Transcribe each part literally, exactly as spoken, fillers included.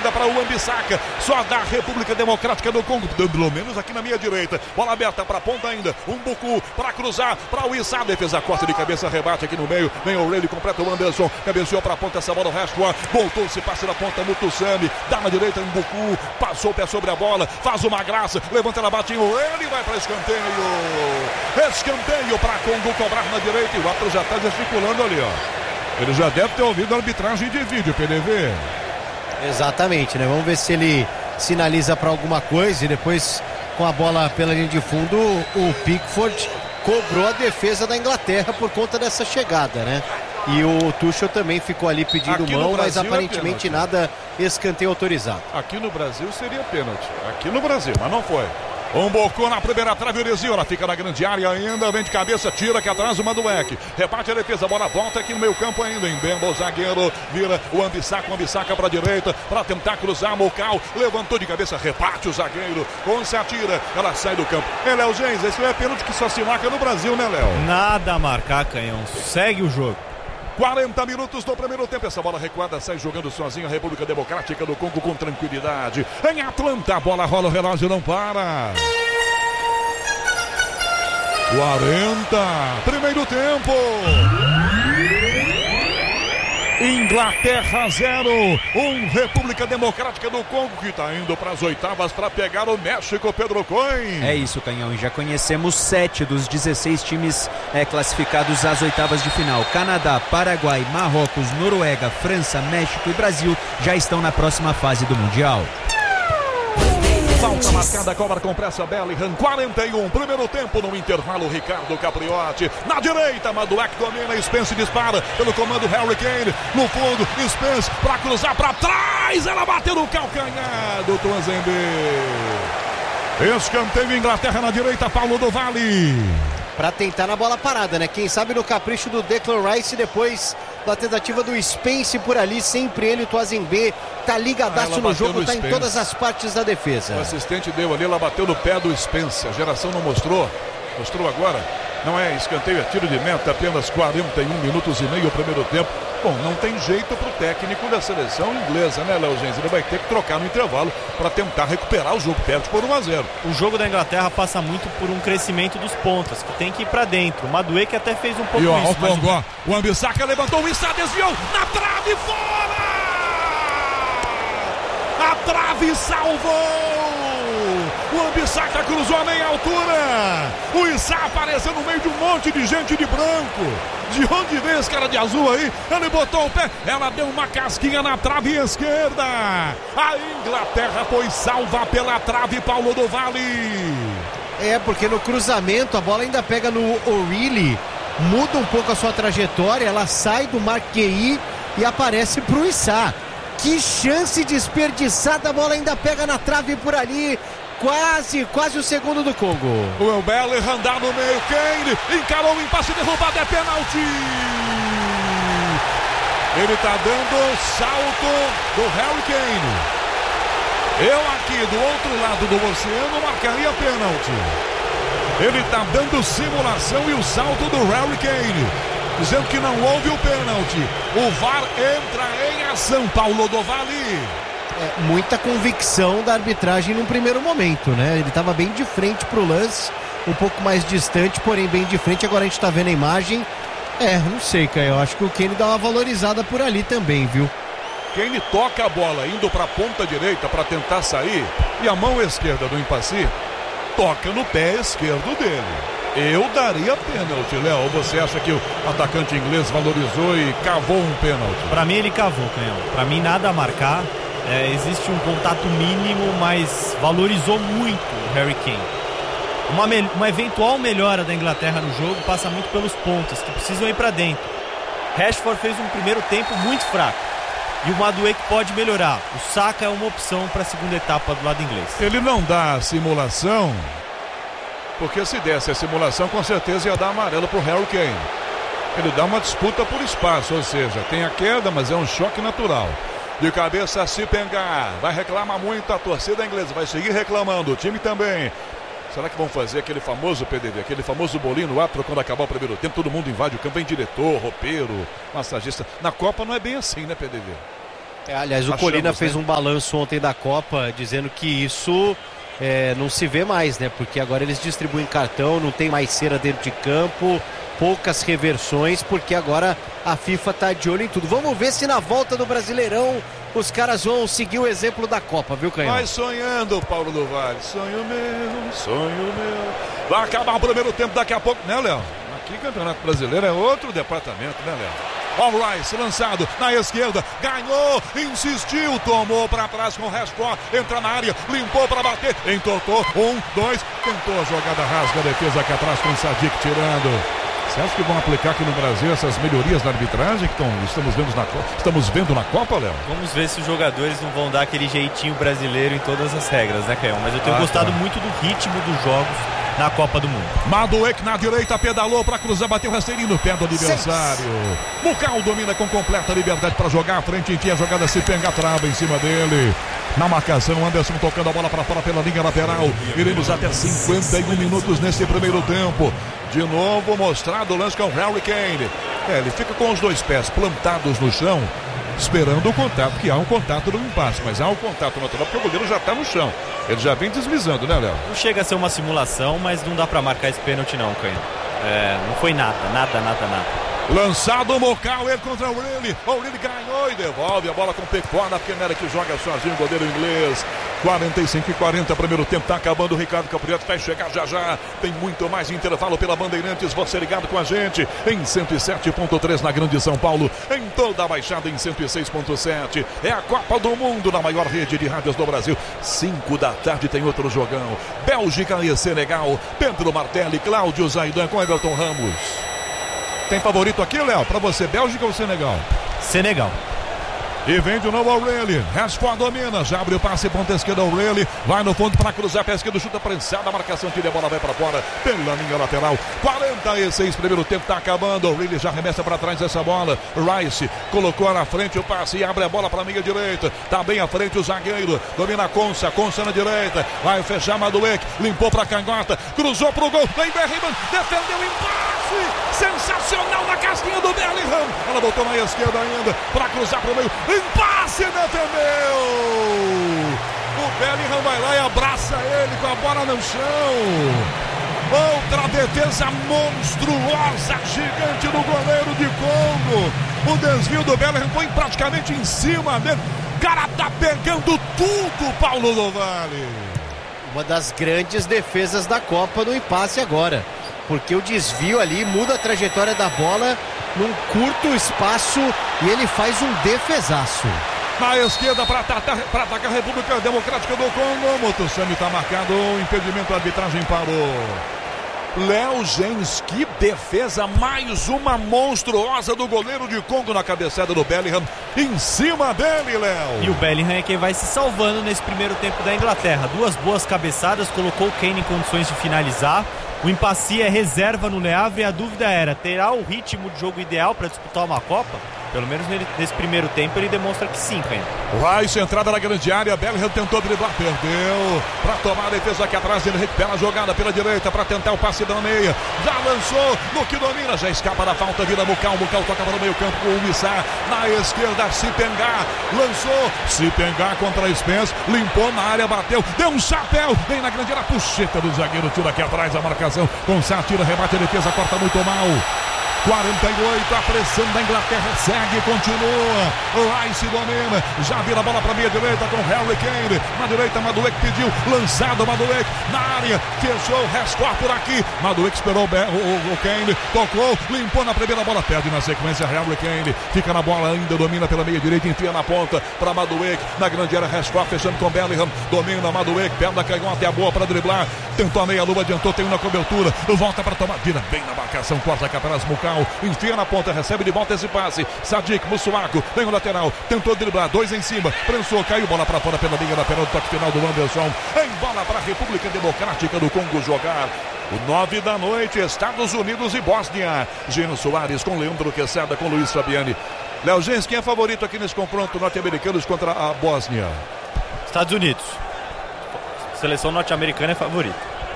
ainda para o Wan-Bissaka, só da República Democrática do Congo, pelo menos aqui na minha direita. Bola aberta para a ponta ainda, um Buku para cruzar para o Issa, defesa corta de cabeça, rebate aqui no meio, vem o O'Reilly, completa o Anderson, cabeceou para a ponta essa bola, o Rashford voltou-se, passe na ponta, Mutusami, dá na direita, um Buku, passou o pé sobre a bola, faz uma graça, levanta na batinha, o O'Reilly vai para escanteio, escanteio para Congo cobrar na direita e o árbitro já está gesticulando ali, ó. Ele já deve ter ouvido a arbitragem de vídeo, P D V. Exatamente, né? Vamos ver se ele sinaliza para alguma coisa e depois, com a bola pela linha de fundo, o Pickford cobrou a defesa da Inglaterra por conta dessa chegada, né? E o Tuchel também ficou ali pedindo Aqui mão, Brasil, mas aparentemente é nada, escanteio autorizado. Aqui no Brasil seria pênalti. Aqui no Brasil, mas não foi. Um Bocô na primeira trave, Orezinho, ela fica na grande área ainda, vem de cabeça, tira aqui atrás o Madueke, rebate a defesa, a bola volta aqui no meio campo ainda, Mbemba, o zagueiro, vira o Wan-Bissaka, o Wan-Bissaka para a direita, para tentar cruzar, Mocau, levantou de cabeça, rebate o zagueiro, com se atira, ela sai do campo. É, Léo Gens, esse é pênalti que só se marca no Brasil, né, Léo? Nada a marcar, Canhão, segue o jogo. quarenta minutos do primeiro tempo, essa bola recuada sai jogando sozinha a República Democrática do Congo com tranquilidade. Em Atlanta, a bola rola, o relógio não para. quarenta, primeiro tempo. Inglaterra zero, um República Democrática do Congo que está indo para as oitavas para pegar o México, Pedro Coin. É isso, Canhão, e já conhecemos sete dos dezesseis times é, classificados às oitavas de final. Canadá, Paraguai, Marrocos, Noruega, França, México e Brasil já estão na próxima fase do Mundial. Falta marcada, cobra com pressa, Bellingham, quarenta e um, primeiro tempo no intervalo, Ricardo Capriotti, na direita, Madueke domina, Spence dispara pelo comando Harry Kane, no fundo, Spence para cruzar para trás, ela bateu no calcanhar do Tuanzembe. Escanteio, Inglaterra na direita, Paulo do Vale. Para tentar na bola parada, né? Quem sabe no capricho do Declan Rice, depois da tentativa do Spence por ali, sempre ele, o Tuanzembe, tá ligadaço ah, no jogo, no tá Spence. Em todas as partes da defesa. O assistente deu ali, ela bateu no pé do Spence, a geração não mostrou, mostrou agora, não é escanteio, é tiro de meta, apenas quarenta e um minutos e meio o primeiro tempo. Bom, não tem jeito pro técnico da seleção inglesa, né, Léo Gens? Ele vai ter que trocar no intervalo para tentar recuperar o jogo, perde por um a zero. O jogo da Inglaterra passa muito por um crescimento dos pontas, que tem que ir para dentro. O Madueke até fez um pouco e, ó, isso. Ó, mas... ó, o Wan-Bissaka levantou o Issa, desviou, na trave, fora! A trave salvou! O Wan-Bissaka cruzou a meia altura. O Issa apareceu no meio de um monte de gente de branco. De onde vem esse cara de azul aí? Ele botou o pé, ela deu uma casquinha na trave esquerda. A Inglaterra foi salva pela trave, Paulo do Vale. É, porque no cruzamento a bola ainda pega no O'Reilly, muda um pouco a sua trajetória, ela sai do Marquei e aparece pro Issa. Que chance desperdiçada, a bola ainda pega na trave por ali. Quase, quase o segundo do Congo. O Bellingham dá no meio, Kane encarou o impasse, derrubado, é pênalti. Ele tá dando salto do Harry Kane. Eu aqui do outro lado do oceano marcaria pênalti. Ele tá dando simulação e o salto do Harry Kane, dizendo que não houve o pênalti. O V A R entra em ação, Paulo do Vale. É, muita convicção da arbitragem num primeiro momento, né? Ele estava bem de frente pro lance, um pouco mais distante, porém bem de frente. Agora a gente tá vendo a imagem. É, não sei, Caio, eu acho que o Kane dá uma valorizada por ali também, viu? Kane toca a bola indo para a ponta direita para tentar sair e a mão esquerda do Impassi toca no pé esquerdo dele. Eu daria pênalti, Léo. Você acha que o atacante inglês valorizou e cavou um pênalti? Para mim ele cavou, Canhão. Para mim nada a marcar. É, existe um contato mínimo, mas valorizou muito o Harry Kane. Uma, me- uma eventual melhora da Inglaterra no jogo passa muito pelos pontas, que precisam ir para dentro. Rashford fez um primeiro tempo muito fraco e o Madueke pode melhorar. O Saka é uma opção para a segunda etapa do lado inglês. Ele não dá a simulação, porque se desse a simulação com certeza ia dar amarelo pro Harry Kane. Ele dá uma disputa por espaço, ou seja, tem a queda, mas é um choque natural. De cabeça, se pengar, vai reclamar muito a torcida inglesa, vai seguir reclamando, o time também. Será que vão fazer aquele famoso P D V, aquele famoso bolinho no árbitro quando acabar o primeiro tempo, todo mundo invade o campo, vem diretor, roupeiro, massagista. Na Copa não é bem assim, né, P D V? É, aliás, o Achamos, Colina fez né? um balanço ontem da Copa, dizendo que isso é, não se vê mais, né? Porque agora eles distribuem cartão, não tem mais cera dentro de campo, poucas reversões, porque agora a FIFA tá de olho em tudo. Vamos ver se na volta do Brasileirão os caras vão seguir o exemplo da Copa, viu, Canhão? Vai sonhando, Paulo do Vale. Sonho meu, sonho meu. Vai acabar o primeiro tempo daqui a pouco, né, Léo? Aqui, Campeonato Brasileiro é outro departamento, né, Léo? All Rice, lançado na esquerda, ganhou, insistiu, tomou para trás com o Rashford, entra na área, limpou para bater, entortou, um, dois, tentou a jogada, rasga a defesa aqui atrás com o Sadik tirando. Você acha que vão aplicar aqui no Brasil essas melhorias na arbitragem que tão, estamos, vendo na, estamos vendo na Copa, Léo? Vamos ver se os jogadores não vão dar aquele jeitinho brasileiro em todas as regras, né, Caio? Mas eu tenho Ah, gostado tá. muito do ritmo dos jogos na Copa do Mundo. Madueke na direita, pedalou para cruzar, bateu rasteirinho no pé do adversário. Mucal domina com completa liberdade para jogar à frente, em que a jogada se penga, trava em cima dele. Na marcação, Anderson tocando a bola para fora pela linha lateral. Iremos até cinquenta e um minutos nesse primeiro tempo. De novo mostrado o lance com o Harry Kane. É, ele fica com os dois pés plantados no chão, esperando o contato, que há um contato no impasse, mas há um contato natural porque o goleiro já está no chão. Ele já vem deslizando, né, Léo? Não chega a ser uma simulação, mas não dá pra marcar esse pênalti não, Canho. É, não foi nada, nada, nada, nada. Lançado o Mucal, ele contra o O'Reilly. O O'Reilly ganhou e devolve a bola com o Pequena, porque não era que joga sozinho o goleiro inglês. quarenta e cinco e quarenta, primeiro tempo, tá acabando. O Ricardo Capriato vai chegar já já. Tem muito mais intervalo pela Bandeirantes. Você ligado com a gente em cento e sete ponto três na Grande São Paulo, em toda a Baixada em cento e seis ponto sete. É a Copa do Mundo na maior rede de rádios do Brasil. cinco da tarde tem outro jogão. Bélgica e Senegal. Pedro Martelli, Cláudio Zaidan com Everton Ramos. Tem favorito aqui, Léo? Pra você, Bélgica ou Senegal? Senegal. E vem de novo o O'Reilly. Rashford domina. Já abre o passe, ponta esquerda. O'Reilly vai no fundo para cruzar. Pé esquerdo, chuta prensada. A marcação tira a bola, vai para fora. Pela linha lateral. quarenta e seis, primeiro tempo tá acabando. O'Reilly já remessa para trás essa bola. Rice colocou na frente o passe e abre a bola para a meia direita. Tá bem à frente o zagueiro. Domina a Consa. Consa na direita. Vai fechar Madueke. Limpou para canhota. Cruzou pro gol. Vem Bellingham. Defendeu em passe. Sensacional na casquinha do Bellingham. Ela voltou na esquerda ainda para cruzar pro meio. Passe, defendeu! O Bellingham vai lá e abraça ele com a bola no chão. Outra defesa monstruosa, gigante do goleiro de Congo. O desvio do Bellingham foi praticamente em cima dele. O cara tá pegando tudo, Paulo do Vale. Uma das grandes defesas da Copa no impasse agora. Porque o desvio ali muda a trajetória da bola num curto espaço e ele faz um defesaço. Na esquerda para atacar, atacar a República Democrática do Congo. Motossami está marcado, o impedimento, a arbitragem parou. Léo Gens, que defesa, mais uma monstruosa do goleiro de Congo na cabeçada do Bellingham, em cima dele, Léo. E o Bellingham é quem vai se salvando nesse primeiro tempo da Inglaterra. Duas boas cabeçadas, colocou o Kane em condições de finalizar. O Impassi é reserva no Le Havre e a dúvida era, terá o ritmo de jogo ideal para disputar uma Copa? Pelo menos nesse primeiro tempo ele demonstra que sim, ainda. Rice, entrada na grande área, Bellingham tentou driblar, perdeu. Para tomar a defesa aqui atrás, ele recupera a jogada pela direita para tentar o passe da meia. Já lançou, no que domina, já escapa da falta, vira Mucal, Mucal toca para o meio campo com o Missá. Na esquerda, Sipengar, lançou, Sipengar contra a Spence, limpou na área, bateu, deu um chapéu, vem na grande área, puxeta do zagueiro, tira aqui atrás a marcação, com Sá, tira, rebate a defesa, corta muito mal. quarenta e oito, a pressão da Inglaterra segue, continua. Rice domina, já vira a bola para a meia direita com Harry Kane. Na direita, Madueke pediu, lançado Madueke na área, fechou o Rashford por aqui. Madueke esperou o, o, o Kane, tocou, limpou na primeira bola, perde na sequência. Harry Kane fica na bola ainda, domina pela meia direita, enfia na ponta para Madueke. Na grande área, Rashford fechando com Bellingham, domina Madueke, perna canhota, é boa para driblar. Tentou a meia-lua, adiantou, tem uma cobertura, volta para tomar, vira bem na marcação, corta cá atrás, Mucal. Enfia na ponta, recebe de volta esse passe. Sadik, Mussuaco, vem o lateral, tentou driblar, dois em cima, prensou, caiu, bola para fora pela linha lateral do toque final do Anderson. Em bola para a República Democrática do Congo jogar. O nove da noite, Estados Unidos e Bósnia. Gino Soares com Leandro Quesada, com Luiz Fabiani. Léo Gens, quem é favorito aqui nesse confronto norte-americanos contra a Bósnia? Estados Unidos. A seleção norte-americana é favorita.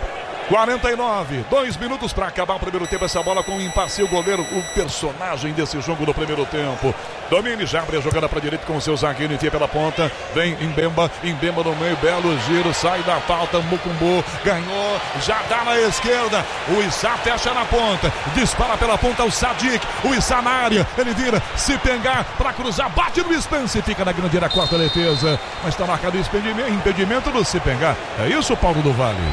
quarenta e nove, dois minutos para acabar o primeiro tempo. Essa bola com o impasse, o goleiro, o personagem desse jogo no primeiro tempo. Domine, já abre a jogada para a direita com o seu zagueiro, enfia pela ponta. Vem Mbemba, Mbemba no meio, belo giro, sai da falta. Mucumbu ganhou, já dá na esquerda. O Issa fecha na ponta, dispara pela ponta o Sadik. O Issa na área, ele vira, se pegar para cruzar, bate no Spence, fica na grande área, quarta defesa. Mas está marcado o impedimento, impedimento do se pegar. É isso, Paulo do Vale?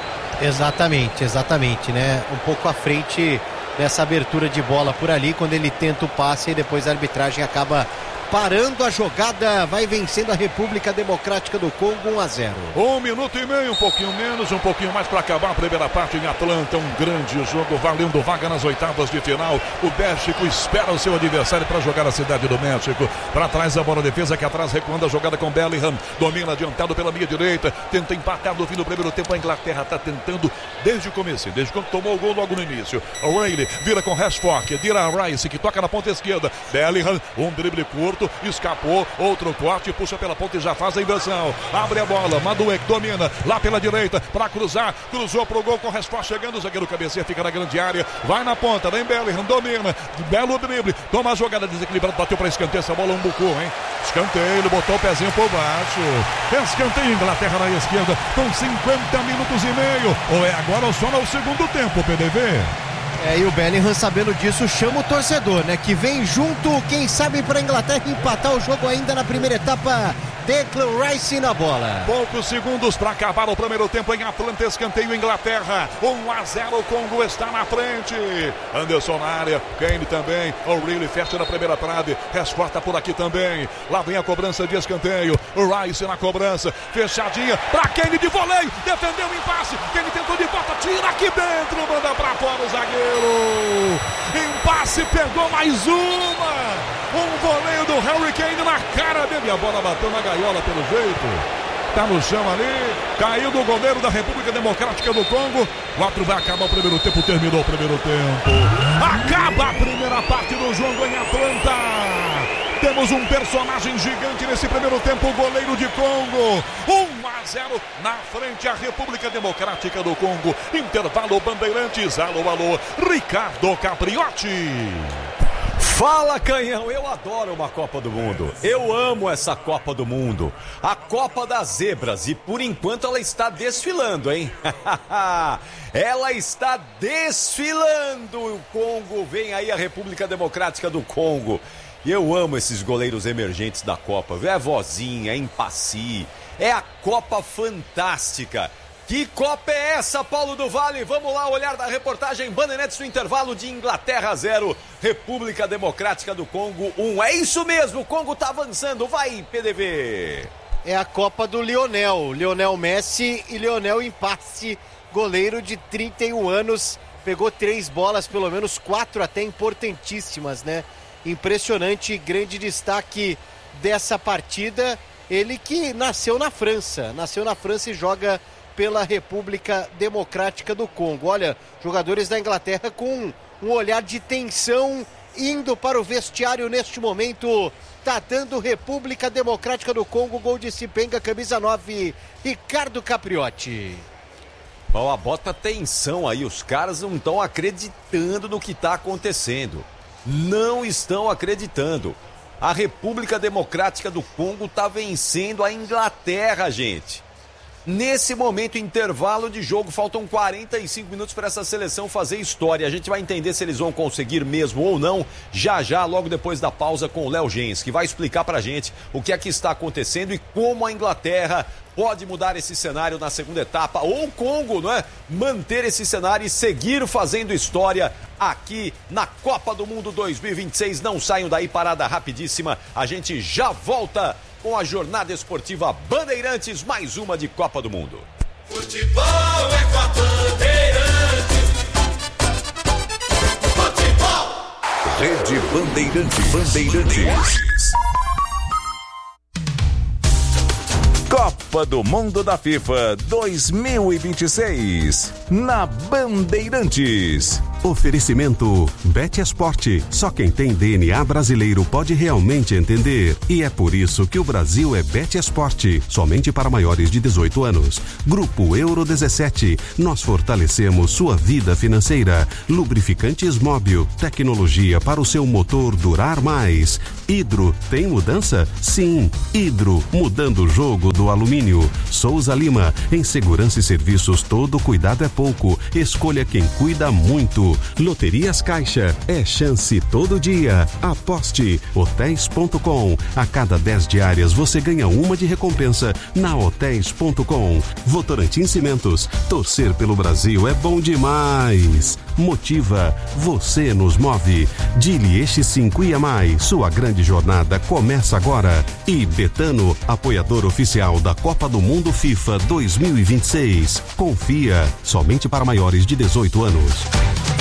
Exatamente, exatamente, né? Um pouco à frente dessa abertura de bola por ali, quando ele tenta o passe e depois a arbitragem acaba parando a jogada, vai vencendo a República Democrática do Congo um a zero. Um minuto e meio, um pouquinho menos, um pouquinho mais para acabar a primeira parte em Atlanta. Um grande jogo, valendo vaga nas oitavas de final. O México espera o seu adversário para jogar a cidade do México. Para trás a bola, defesa aqui atrás, recuando a jogada com Bellingham. Domina adiantado pela minha direita, tenta empatar no fim do primeiro tempo. A Inglaterra está tentando desde o começo, desde quando tomou o gol logo no início. O Rayleigh vira com Rashford, vira Rice, que toca na ponta esquerda. Bellingham, um drible curto, escapou, outro corte, puxa pela ponta e já faz a inversão. Abre a bola, Madueke domina lá pela direita para cruzar, cruzou pro gol com Rashford chegando, o zagueiro cabeceia, fica na grande área, vai na ponta, vem Bellingham, domina, belo drible, toma a jogada desequilibrada, bateu para escanteio, essa bola um bucou, hein? Escanteio, ele botou o pezinho por baixo. Escanteio, Inglaterra na esquerda, com cinquenta minutos e meio. Ou é agora ou só no segundo tempo, P D V? É, e o Bellingham, sabendo disso, chama o torcedor, né? Que vem junto, quem sabe, para a Inglaterra empatar o jogo ainda na primeira etapa. Declan Rice na bola. Poucos segundos para acabar o primeiro tempo em Atlanta, escanteio Inglaterra. um a zero, o Congo está na frente. Anderson na área, Kane também. O'Reilly fecha na primeira trave. Rashford está por aqui também. Lá vem a cobrança de escanteio. O Rice na cobrança. Fechadinha para Kane de voleio. Defendeu o impasse. Kane tentou de volta. Tira aqui dentro. Manda para fora o zagueiro. Impasse, pegou mais uma. Um voleio do Harry Kane na cara dele. A bola bateu na gaiola pelo jeito. Tá no chão ali. Caiu do goleiro da República Democrática do Congo. quatro vai acabar o primeiro tempo. Terminou o primeiro tempo. Acaba a primeira parte do jogo em Atlanta. Temos um personagem gigante nesse primeiro tempo. O goleiro de Congo. um a zero na frente a República Democrática do Congo. Intervalo Bandeirantes. Alô, alô. Ricardo Capriotti. Fala, Canhão, eu adoro uma Copa do Mundo, eu amo essa Copa do Mundo, a Copa das Zebras, e por enquanto ela está desfilando, hein? Ela está desfilando, o Congo, vem aí a República Democrática do Congo, e eu amo esses goleiros emergentes da Copa, é Vozinha, é Impassi, é a Copa fantástica. Que Copa é essa, Paulo do Vale? Vamos lá olhar da reportagem Bandeirantes no intervalo de Inglaterra zero, República Democrática do Congo um. É isso mesmo, o Congo tá avançando, vai P D V. É a Copa do Lionel, Lionel Messi e Lionel Impassi, goleiro de trinta e um anos, pegou três bolas, pelo menos quatro até importantíssimas, né? Impressionante, grande destaque dessa partida, ele que nasceu na França, nasceu na França e joga pela República Democrática do Congo. Olha, jogadores da Inglaterra com um olhar de tensão indo para o vestiário neste momento. Tá dando República Democrática do Congo, gol de Sipenga, camisa nove, Ricardo Capriotti. Bom, a bota tensão aí, os caras não estão acreditando no que está acontecendo. Não estão acreditando. A República Democrática do Congo está vencendo a Inglaterra, gente. Nesse momento, intervalo de jogo, faltam quarenta e cinco minutos para essa seleção fazer história. A gente vai entender se eles vão conseguir mesmo ou não, já já, logo depois da pausa com o Léo Gens, que vai explicar pra gente o que é que está acontecendo e como a Inglaterra pode mudar esse cenário na segunda etapa, ou o Congo, não é? Manter esse cenário e seguir fazendo história aqui na Copa do Mundo dois mil e vinte e seis. Não saiam daí, parada rapidíssima. A gente já volta com a jornada esportiva Bandeirantes, mais uma de Copa do Mundo. Futebol é com a Bandeirantes. Futebol. Rede Bandeirantes. Bandeirantes. Copa do Mundo da FIFA dois mil e vinte e seis na Bandeirantes. Oferecimento Bet Esporte. Só quem tem D N A brasileiro pode realmente entender. E é por isso que o Brasil é Bet Esporte. Somente para maiores de dezoito anos. Grupo Euro dezessete. Nós fortalecemos sua vida financeira. Lubrificantes Móbil. Tecnologia para o seu motor durar mais. Hidro. Tem mudança? Sim. Hidro. Mudando o jogo do alumínio. Souza Lima. Em segurança e serviços, todo cuidado é pouco. Escolha quem cuida muito. Loterias Caixa. É chance todo dia. Aposte. hotéis ponto com. A cada dez diárias você ganha uma de recompensa na hotéis ponto com. Votorantim Cimentos. Torcer pelo Brasil é bom demais. Motiva. Você nos move. Dili Eixi cinco I A M I. Sua grande jornada começa agora. E Betano, apoiador oficial da Copa do Mundo FIFA dois mil e vinte e seis. Confia. Somente para maiores de dezoito anos.